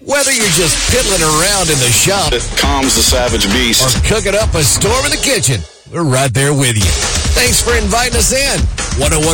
Whether you're just piddling around in the shop, It calms the savage beast. or cooking up a storm in the kitchen, we're right there with you. Thanks for inviting us in. 101